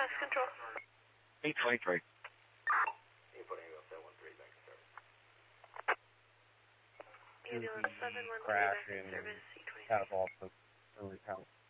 Pest Control. 823. Ambulance 713 back in service, C26. Catapult, early count.